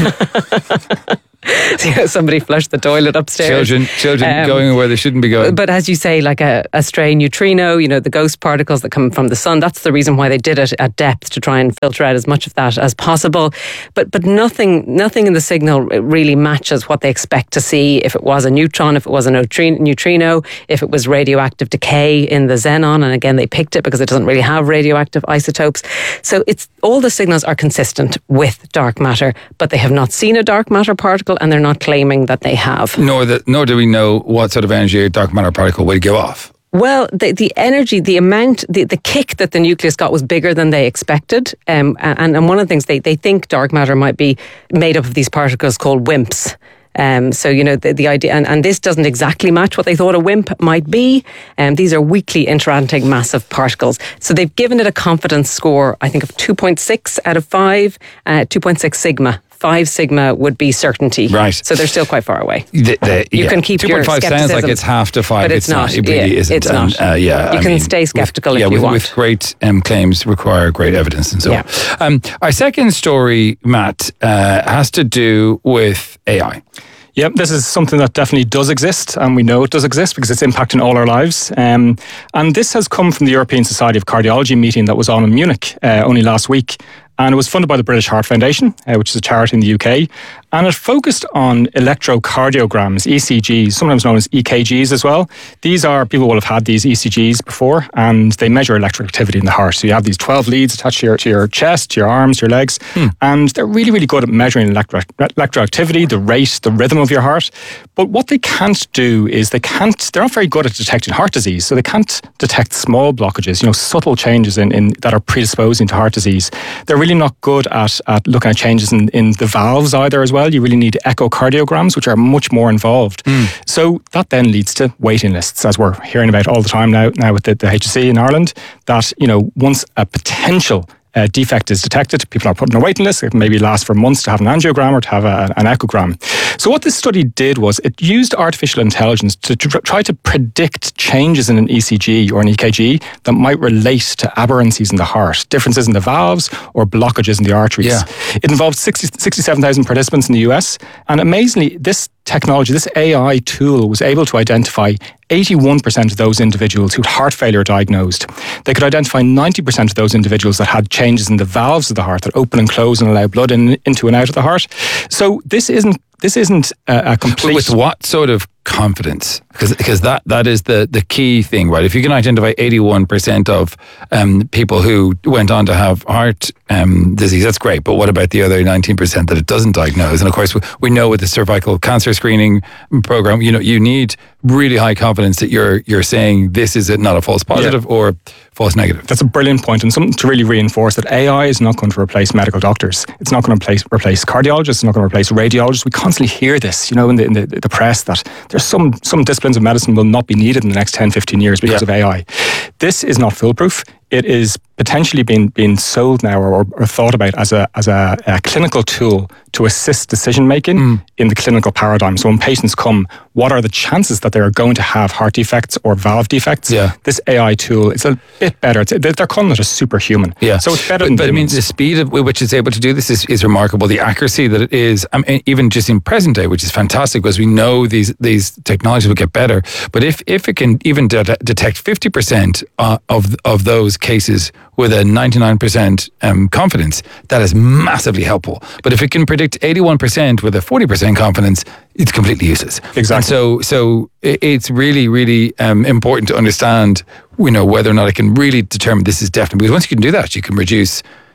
Somebody flushed the toilet upstairs. Children, children um, going where they shouldn't be going. But as you say, like a, a stray neutrino, you know, the ghost particles that come from the sun, that's the reason why they did it at depth, to try and filter out as much of that as possible. But but nothing nothing in the signal really matches what they expect to see if it was a neutron, if it was a neutrino, if it was radioactive decay in the xenon. And again, they picked it because it doesn't really have radioactive isotopes. So it's all the signals are consistent with dark matter, but they have not seen a dark matter particle, and they're not claiming that they have. Nor, that, nor do we know what sort of energy a dark matter particle would give off. Well, the, the energy, the amount, the, the kick that the nucleus got was bigger than they expected. Um, and, and one of the things they, they think dark matter might be made up of these particles called WIMPs. Um, so, you know, the, the idea, and, and this doesn't exactly match what they thought a WIMP might be. Um, these are weakly interacting massive particles. So they've given it a confidence score, I think, of two point six out of five, uh, two point six sigma. Five sigma would be certainty. Right. So they're still quite far away. The, the, you yeah. can keep your skepticism. two point five sounds like it's half to five. But it's, it's not. not. It really yeah, isn't. It's not. And, uh, yeah, you I can mean, stay sceptical with, if yeah, you with, want. with great um, claims require great evidence and so yeah. on. Um, our second story, Matt, uh, has to do with A I. Yep, this is something that definitely does exist, and we know it does exist because it's impacting all our lives. Um, and this has come from the European Society of Cardiology meeting that was on in Munich uh, only last week. And it was funded by the British Heart Foundation, uh, which is a charity in the U K. And it focused on electrocardiograms, E C Gs, sometimes known as E K Gs as well. These are, people will have had these E C Gs before, and they measure electrical activity in the heart. So you have these twelve leads attached to your, to your chest, to your arms, your legs. Hmm. And they're really, really good at measuring electro, electroactivity, the rate, the rhythm of your heart. But what they can't do is they can't, they're not very good at detecting heart disease. So they can't detect small blockages, you know, subtle changes in, in that are predisposing to heart disease. They're really not good at, at looking at changes in, in the valves either as well. You really need echocardiograms, which are much more involved. Mm. So that then leads to waiting lists, as we're hearing about all the time now, now with the, the H S E in Ireland, that, you know, once a potential Uh, defect is detected, people are put on a waiting list. It can maybe last for months to have an angiogram or to have a, an echogram. So what this study did was it used artificial intelligence to, to try to predict changes in an E C G or an E K G that might relate to aberrancies in the heart, differences in the valves or blockages in the arteries. Yeah. It involved sixty, sixty-seven thousand participants in the U S, and amazingly, this technology, this A I tool was able to identify eighty-one percent of those individuals who had heart failure diagnosed. They could identify ninety percent of those individuals that had changes in the valves of the heart that open and close and allow blood in, into and out of the heart. So this isn't this isn't a, a complete... With what sort of confidence? Because because that, that is the, the key thing, right? If you can identify eighty-one percent of um, people who went on to have heart um, disease, that's great. But what about the other nineteen percent that it doesn't diagnose? And of course, we, we know with the cervical cancer screening program, you know, you need really high confidence that you're you're saying this is not a false positive yeah. or false negative. That's a brilliant point, and something to really reinforce that A I is not going to replace medical doctors. It's not going to replace, replace cardiologists. It's not going to replace radiologists. We constantly hear this, you know, in the in the, the press that there's some some disciplines of medicine will not be needed in the next ten, fifteen years because yeah. of A I. This is not foolproof. It is potentially being being sold now or, or thought about as a as a, a clinical tool to assist decision making mm. in the clinical paradigm. So when patients come, what are the chances that they are going to have heart defects or valve defects? Yeah. This A I tool, it's a bit better. It's, they're calling it a superhuman. Yeah. So it's better but, than But I mean, the speed at which it's able to do this is, is remarkable. The accuracy that it is, I mean, even just in present day, which is fantastic because we know these these technologies will get better. But if, if it can even de- detect fifty percent uh, of of those cases with a ninety-nine percent um, confidence, that is massively helpful. But if it can predict eighty-one percent with a forty percent confidence, it's completely useless. Exactly. And so, so it's really, really um, important to understand, you know, whether or not it can really determine this is definitely, because once you can do that, you can reduce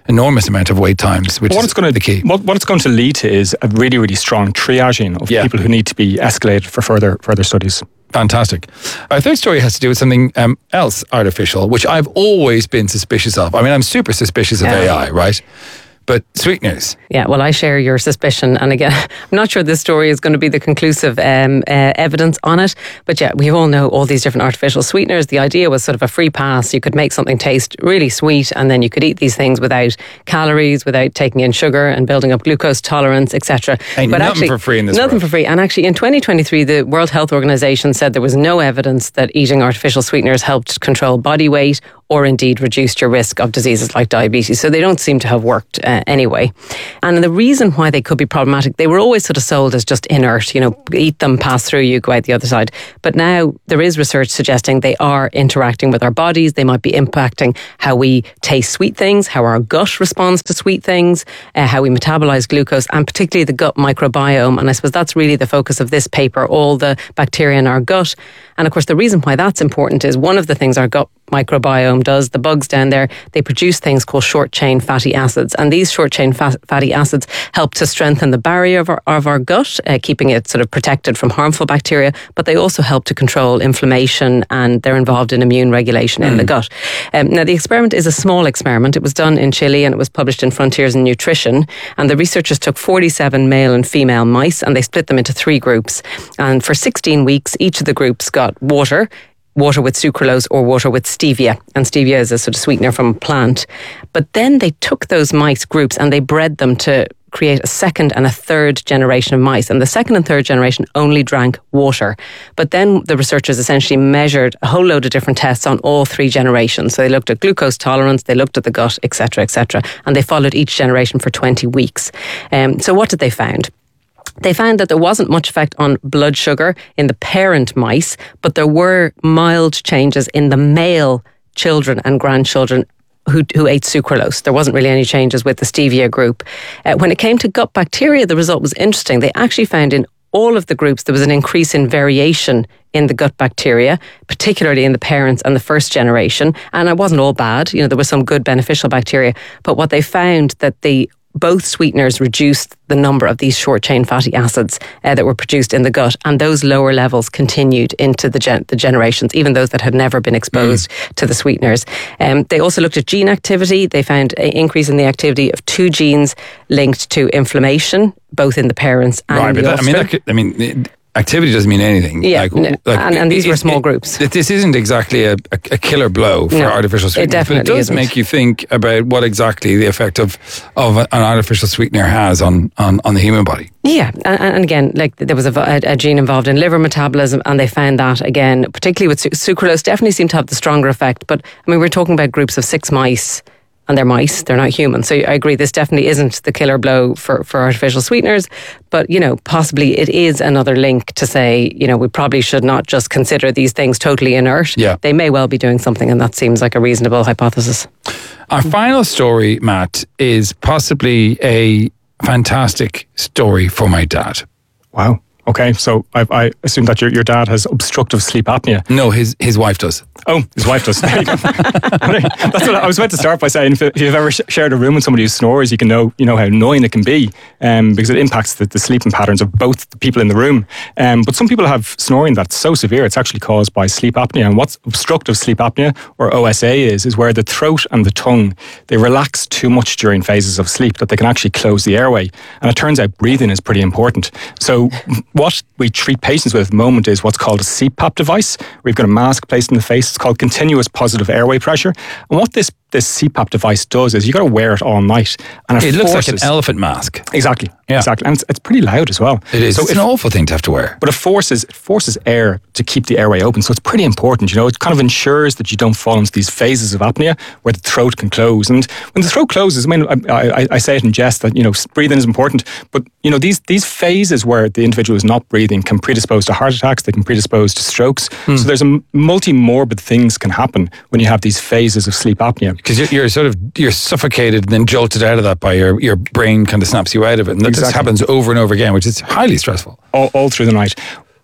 enormous amount of wait times, which what is it's going to, the key. What, what it's going to lead to is a really, really strong triaging of Yeah. people who need to be escalated for further further studies. Fantastic. Our third story has to do with something um, else artificial, which I've always been suspicious of. I mean, I'm super suspicious of Yeah. A I, right? But sweeteners. Yeah, well, I share your suspicion. And again, I'm not sure this story is going to be the conclusive um, uh, evidence on it. But yeah, we all know all these different artificial sweeteners. The idea was sort of a free pass. You could make something taste really sweet, and then you could eat these things without calories, without taking in sugar and building up glucose tolerance, et cetera. Ain't But nothing actually, for free in this Nothing world. for free. And actually, in twenty twenty-three, the World Health Organization said there was no evidence that eating artificial sweeteners helped control body weight or indeed reduced your risk of diseases like diabetes. So they don't seem to have worked uh, anyway. And the reason why they could be problematic, they were always sort of sold as just inert, you know, eat them, pass through you, go out the other side. But now there is research suggesting they are interacting with our bodies. They might be impacting how we taste sweet things, how our gut responds to sweet things, uh, how we metabolize glucose, and particularly the gut microbiome. And I suppose that's really the focus of this paper, all the bacteria in our gut. And of course, the reason why that's important is one of the things our gut microbiome does, the bugs down there, they produce things called short-chain fatty acids. And these short-chain fa- fatty acids help to strengthen the barrier of our, of our gut, uh, keeping it sort of protected from harmful bacteria, but they also help to control inflammation, and they're involved in immune regulation mm. in the gut. Um, now, the experiment is a small experiment. It was done in Chile and it was published in Frontiers in Nutrition. And the researchers took forty-seven male and female mice and they split them into three groups. And for sixteen weeks, each of the groups got water, water with sucralose or water with stevia. And stevia is a sort of sweetener from a plant. But then they took those mice groups and they bred them to create a second and a third generation of mice. And the second and third generation only drank water. But then the researchers essentially measured a whole load of different tests on all three generations. So they looked at glucose tolerance, they looked at the gut, et cetera, et cetera. And they followed each generation for twenty weeks. Um, so what did they find? They found that there wasn't much effect on blood sugar in the parent mice, but there were mild changes in the male children and grandchildren who, who ate sucralose. There wasn't really any changes with the stevia group. Uh, when it came to gut bacteria, the result was interesting. They actually found in all of the groups there was an increase in variation in the gut bacteria, particularly in the parents and the first generation. And it wasn't all bad. You know, there was some good beneficial bacteria. But what they found that the both sweeteners reduced the number of these short-chain fatty acids uh, that were produced in the gut, and those lower levels continued into the, gen- the generations, even those that had never been exposed mm. to the sweeteners. Um, they also looked at gene activity. They found an increase in the activity of two genes linked to inflammation, both in the parents and right, the but that, I mean, offspring. that, I mean, activity doesn't mean anything. Yeah, like, no, like, and, and these it, were small it, groups. It, this isn't exactly a, a, a killer blow for No, artificial it sweeteners, definitely but it does isn't. make you think about what exactly the effect of, of an artificial sweetener has on, on, on the human body. Yeah, and, and again, like there was a, a, a gene involved in liver metabolism, and they found that again, particularly with su- sucralose, definitely seemed to have the stronger effect. But I mean, we're talking about groups of six mice, and they're mice; they're not human. So I agree, this definitely isn't the killer blow for, for artificial sweeteners. But you know, possibly it is another link to say, you know, we probably should not just consider these things totally inert. Yeah. They may well be doing something, and that seems like a reasonable hypothesis. Our final story, Matt, is possibly a fantastic story for my dad. Wow. Okay, so I, I assume that your, your dad has obstructive sleep apnea. No, his his wife does. Oh, his wife does. There you go. That's what I was about to start by saying. If, if you've ever sh- shared a room with somebody who snores, you can know you know how annoying it can be, um, because it impacts the, the sleeping patterns of both the people in the room. Um, but some people have snoring that's so severe it's actually caused by sleep apnea. And what's obstructive sleep apnea, or O S A, is is where the throat and the tongue, they relax too much during phases of sleep that they can actually close the airway. And it turns out breathing is pretty important. So what we treat patients with at the moment is what's called a C PAP device. We've got a mask placed in the face. It's called continuous positive airway pressure. And what this this C PAP device does is you got to wear it all night. And it, It looks like forces, an elephant mask. Exactly. Yeah. Exactly. And it's, it's pretty loud as well. It is. So it's if- an awful thing to have to wear. But it forces it forces air to keep the airway open. So it's pretty important. You know, it kind of ensures that you don't fall into these phases of apnea where the throat can close. And when the throat closes, I mean, I, I, I say it in jest that, you know, breathing is important. But, you know, these these phases where the individual is not breathing can predispose to heart attacks. They can predispose to strokes. Hmm. So there's a multi-morbid things can happen when you have these phases of sleep apnea. Because you're, you're sort of, you're suffocated and then jolted out of that by your, your brain kind of snaps you out of it. And that just Exactly. happens over and over again, which is highly stressful. All, all through the night.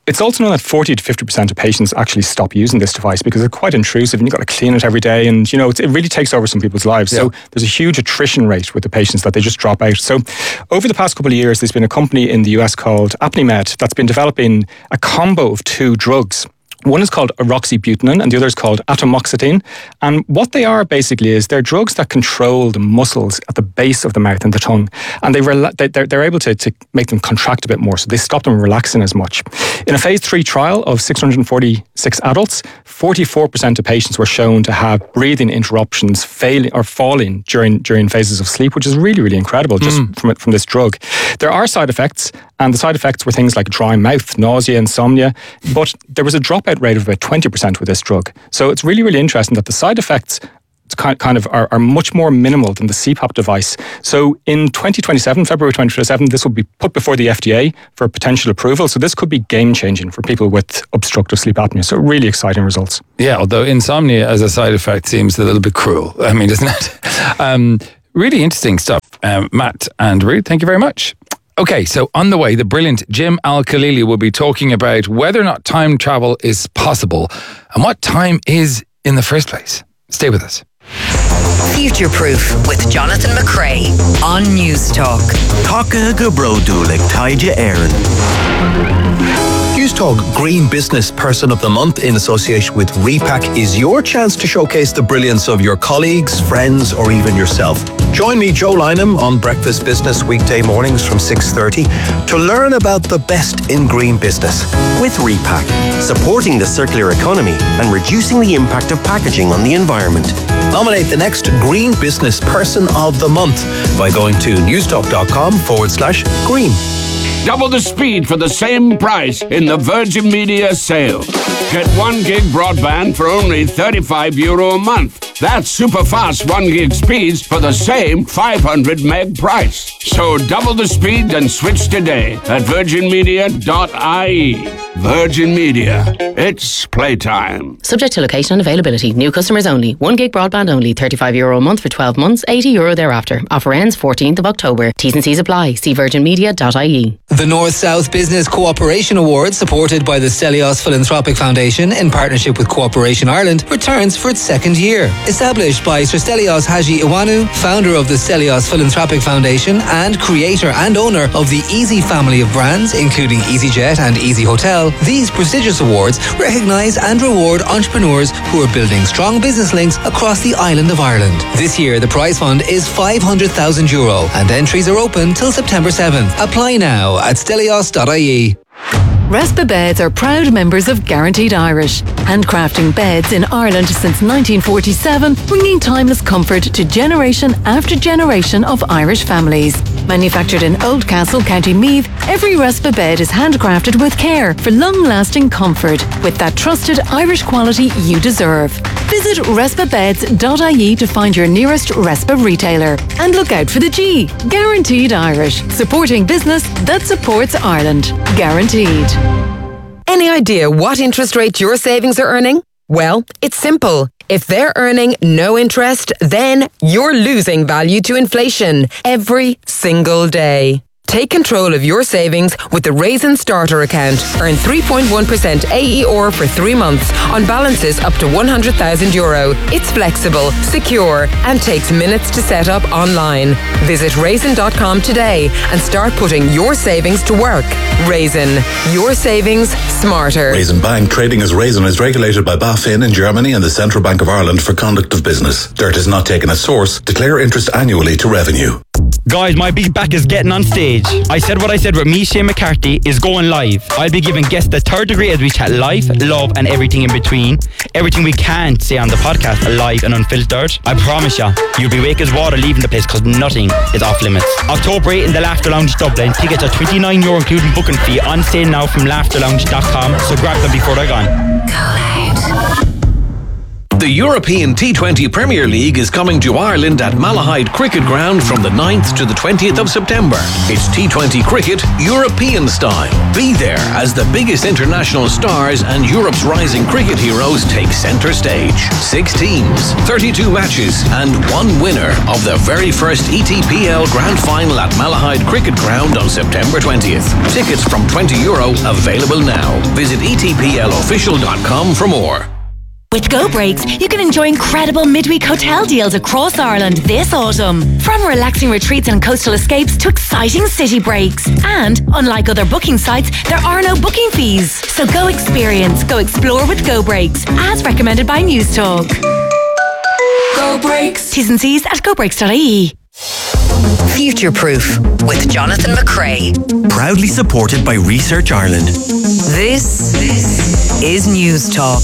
It's also known that forty to fifty percent of patients actually stop using this device because it's quite intrusive and you've got to clean it every day, and you know it really takes over some people's lives. Yeah. So there's a huge attrition rate with the patients that they just drop out. So over the past couple of years, there's been a company in the U S called Apnimed that's been developing a combo of two drugs. One is called eroxybutynin and the other is called atomoxetine. And what they are basically is they're drugs that control the muscles at the base of the mouth and the tongue. And they rela- they're, they're able to, to make them contract a bit more. So they stop them relaxing as much. In a phase three trial of six hundred forty-six adults, forty-four percent of patients were shown to have breathing interruptions failing or falling during, during phases of sleep, which is really, really incredible just mm. from, from this drug. There are side effects, and the side effects were things like dry mouth, nausea, insomnia, but there was a dropout rate of about twenty percent with this drug. So it's really, really interesting that the side effects kind of are, are much more minimal than the C PAP device. So in twenty twenty-seven, February twenty twenty-seven, this will be put before the F D A for potential approval. So this could be game-changing for people with obstructive sleep apnea. So really exciting results. Yeah, although insomnia as a side effect seems a little bit cruel. I mean, isn't it? Um, really interesting stuff. Um, Matt and Ruth, thank you very much. Okay, so on the way, the brilliant Jim Al-Khalili will be talking about whether or not time travel is possible and what time is in the first place. Stay with us. Future Proof with Jonathan McCrea on News Talk. Taka Gabrodulik Taija Aaron. News Talk Green Business Person of the Month in association with Repack is your chance to showcase the brilliance of your colleagues, friends, or even yourself. Join me, Joe Lynham, on Breakfast Business weekday mornings from six thirty to learn about the best in green business. With Repack, supporting the circular economy and reducing the impact of packaging on the environment. Nominate the next Green Business Person of the Month by going to newstalk.com forward slash green. Double the speed for the same price in the Virgin Media sale. Get one gig broadband for only thirty-five euro a month. That's super fast one gig speeds for the same five hundred meg price. So double the speed and switch today at virgin media dot I E. Virgin Media. It's playtime. Subject to location and availability. New customers only. one gig broadband only. thirty-five euro a month for twelve months. eighty euro thereafter. Offer ends fourteenth of October. T's and C's apply. See virgin media dot I E. The North-South Business Cooperation Award, supported by the Stelios Philanthropic Foundation in partnership with Cooperation Ireland, returns for its second year. Established by Sir Stelios Haji Iwanu, founder of the Stelios Philanthropic Foundation and creator and owner of the Easy family of brands, including EasyJet and Easy Hotel, these prestigious awards recognise and reward entrepreneurs who are building strong business links across the island of Ireland. This year, the prize fund is five hundred thousand euro and entries are open till September seventh. Apply now at stelios dot I E. Respa Beds are proud members of Guaranteed Irish, handcrafting beds in Ireland since nineteen forty-seven, bringing timeless comfort to generation after generation of Irish families. Manufactured in Oldcastle, County Meath, every Respa bed is handcrafted with care for long-lasting comfort with that trusted Irish quality you deserve. Visit respa beds dot I E to find your nearest Respa retailer. And look out for the G, Guaranteed Irish, supporting business that supports Ireland. Guaranteed. Any idea what interest rate your savings are earning? Well, it's simple. If they're earning no interest, then you're losing value to inflation every single day. Take control of your savings with the Raisin Starter account. Earn three point one percent A E R for three months on balances up to one hundred thousand euro. It's flexible, secure, and takes minutes to set up online. Visit raisin dot com today and start putting your savings to work. Raisin, your savings smarter. Raisin Bank trading as Raisin is regulated by BaFin in Germany and the Central Bank of Ireland for conduct of business. Dirt is not taken as source. Declare interest annually to revenue. Guys, my big back is getting on stage. I said what I said with me, Shane McCarthy, is going live. I'll be giving guests the third degree as we chat life, love and everything in between. Everything we can't say on the podcast, live and unfiltered. I promise you, you'll be wake as water leaving the place because nothing is off limits. October eighth in the Laughter Lounge Dublin. Tickets are twenty-nine euro including booking fee, on sale now from laughter lounge dot com, so grab them before they're gone. The European T twenty Premier League is coming to Ireland at Malahide Cricket Ground from the ninth to the twentieth of September. It's T twenty cricket European style. Be there as the biggest international stars and Europe's rising cricket heroes take centre stage. Six teams, thirty-two matches and one winner of the very first E T P L Grand Final at Malahide Cricket Ground on September twentieth. Tickets from twenty euro available now. Visit e t p l official dot com for more. With Go Breaks, you can enjoy incredible midweek hotel deals across Ireland this autumn. From relaxing retreats and coastal escapes to exciting city breaks. And, unlike other booking sites, there are no booking fees. So go experience, go explore with Go Breaks, as recommended by News Talk. Go Breaks. T's and C's at go breaks dot I E. Future Proof with Jonathan McCrea. Proudly supported by Research Ireland. This is News Talk.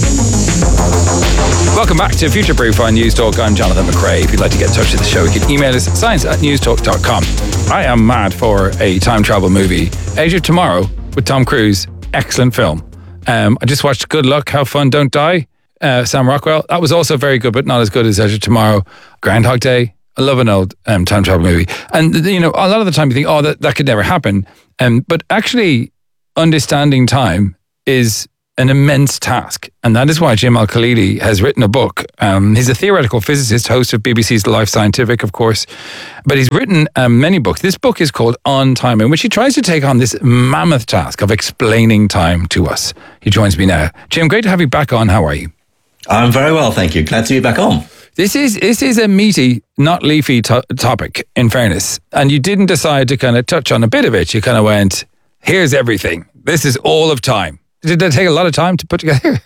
Welcome back to Future Proof on News Talk. I'm Jonathan McCrea. If you'd like to get in touch with the show, you can email us science at newstalk dot com. I am mad for a time travel movie. Age of Tomorrow with Tom Cruise. Excellent film. Um, I just watched Good Luck, Have Fun, Don't Die. Uh, Sam Rockwell. That was also very good, but not as good as Age of Tomorrow. Groundhog Day. I love an old um, time travel movie. And, you know, a lot of the time you think, oh, that, that could never happen. Um, but actually, understanding time is an immense task. And that is why Jim Al-Khalili has written a book. Um, he's a theoretical physicist, host of B B C's Life Scientific, of course. But he's written um, many books. This book is called On Time, in which he tries to take on this mammoth task of explaining time to us. He joins me now. Jim, great to have you back on. How are you? I'm very well, thank you. Glad to be back on. This is this is a meaty, not leafy to- topic, in fairness. And you didn't decide to kind of touch on a bit of it. You kind of went, here's everything. This is all of time. Did that take a lot of time to put together?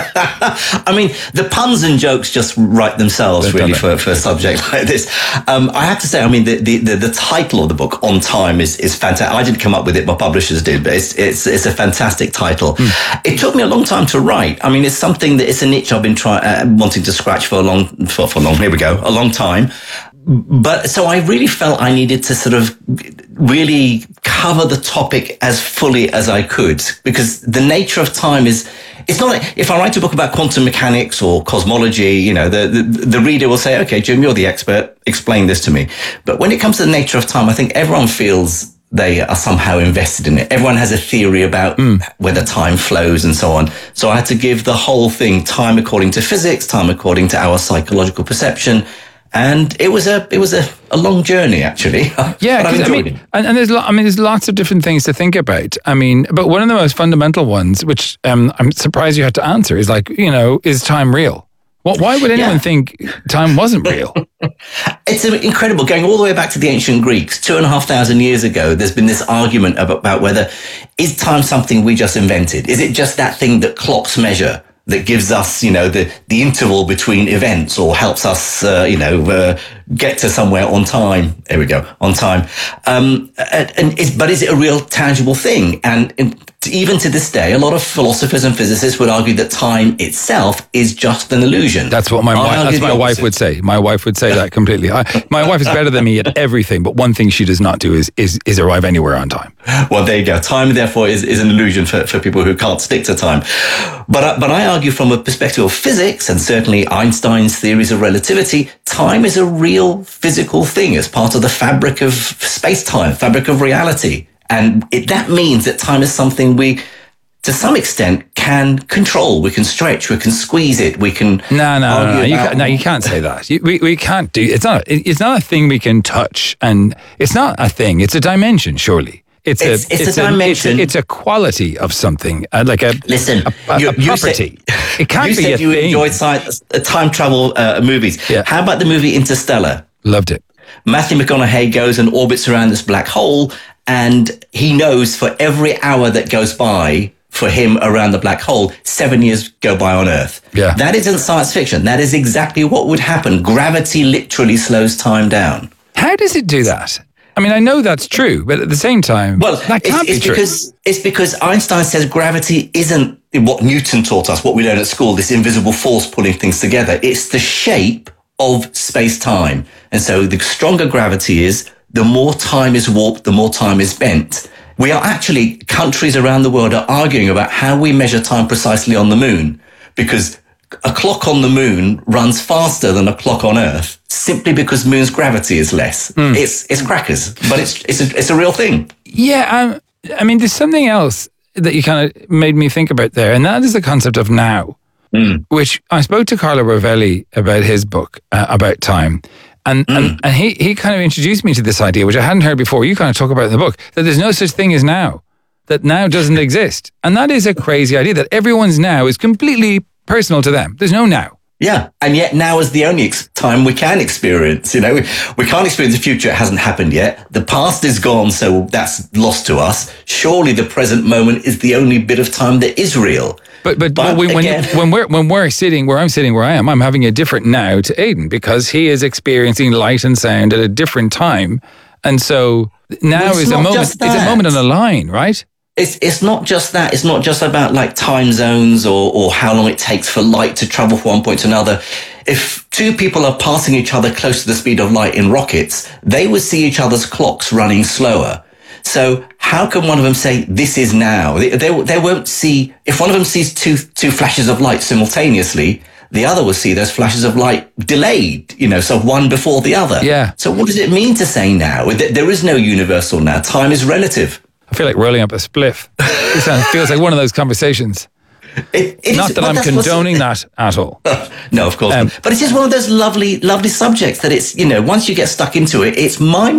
I mean, the puns and jokes just write themselves, They've really, for, for a subject like this. Um, I have to say, I mean, the, the, the, the title of the book, On Time, is, is fantastic. I didn't come up with it, my publishers did, but it's it's, it's a fantastic title. Mm. It took me a long time to write. I mean, it's something that, it's a niche I've been trying, uh, wanting to scratch for a long, for, for long, here we go, a long time. But so I really felt I needed to sort of really cover the topic as fully as I could, because the nature of time is, it's not like if I write a book about quantum mechanics or cosmology, you know, the, the, the reader will say, okay, Jim, you're the expert, explain this to me. But when it comes to the nature of time, I think everyone feels they are somehow invested in it. Everyone has a theory about mm. whether time flows and so on. So I had to give the whole thing, time according to physics, time according to our psychological perception. And it was a it was a, a long journey, actually. Yeah, I mean, and, and there's lo- I mean, there's lots of different things to think about. I mean, but one of the most fundamental ones, which um, I'm surprised you had to answer, is like, you know, is time real? Well, why would anyone yeah. think time wasn't real? It's incredible. Going all the way back to the ancient Greeks, two and a half thousand years ago, there's been this argument about, about whether is time something we just invented? Is it just that thing that clocks measure, that gives us, you know, the, the interval between events, or helps us, uh, you know, uh, get to somewhere on time. There we go, on time. Um, and, and is, but is it a real tangible thing? And, and even to this day, a lot of philosophers and physicists would argue that time itself is just an illusion. That's what my wife, that's my wife would say. My wife would say that completely. I, my wife is better than me at everything, but one thing she does not do is is, is arrive anywhere on time. Well, there you go. Time, therefore, is, is an illusion for, for people who can't stick to time. But uh, but I argue from a perspective of physics, and certainly Einstein's theories of relativity, time is a real physical thing. It's part of the fabric of space-time, fabric of reality. And it, that means that time is something we, to some extent, can control. We can stretch. We can squeeze it. We can. No, no, no, no. You, can't, no you can't say that. You, we we can't do. It's not. It's not a thing we can touch, and it's not a thing. It's a dimension, surely. It's, it's, a, it's, it's a dimension. A, it's, a, it's a quality of something, uh, like a listen. A, a, you, a property. You said, it can't you be said a you thing. enjoyed science, uh, time travel uh, movies. Yeah. How about the movie Interstellar? Loved it. Matthew McConaughey goes and orbits around this black hole, and he knows for every hour that goes by for him around the black hole, seven years go by on Earth. Yeah. That isn't science fiction. That is exactly what would happen. Gravity literally slows time down. How does it do that? I mean, I know that's true, but at the same time, well, that can't it's, it's be true. Because, it's because Einstein says gravity isn't what Newton taught us, what we learn at school, this invisible force pulling things together. It's the shape of space-time. And so the stronger gravity is, the more time is warped, the more time is bent. We are actually, countries around the world are arguing about how we measure time precisely on the moon, because a clock on the moon runs faster than a clock on Earth simply because moon's gravity is less. Mm. It's it's crackers, but it's it's a, it's a real thing. Yeah, um, I mean, there's something else that you kind of made me think about there, and that is the concept of now, mm. which I spoke to Carlo Rovelli about his book, uh, about time. And, mm. and and he, he kind of introduced me to this idea, which I hadn't heard before. You kind of talk about in the book, that there's no such thing as now, that now doesn't exist. And that is a crazy idea, that everyone's now is completely personal to them. There's no now. Yeah. And yet now is the only ex- time we can experience. You know, we, we can't experience the future. It hasn't happened yet. The past is gone, so that's lost to us. Surely the present moment is the only bit of time that is real. But but, but but when, again, when, when we're when we're sitting where I'm sitting where I am, I'm having a different now to Aidan because he is experiencing light and sound at a different time, and so now well, is a moment. It's a moment on a line, right? It's it's not just that. It's not just about like time zones or or how long it takes for light to travel from one point to another. If two people are passing each other close to the speed of light in rockets, they would see each other's clocks running slower. So how can one of them say, this is now? They, they, they won't see, if one of them sees two, two flashes of light simultaneously, the other will see those flashes of light delayed, you know, so one before the other. Yeah. So what does it mean to say now? There is no universal now. Time is relative. I feel like rolling up a spliff. It sounds, feels like one of those conversations. It, it Not is, that I'm condoning that at all. No, of course um, not. But it's just one of those lovely, lovely subjects that it's, you know, once you get stuck into it, it's mind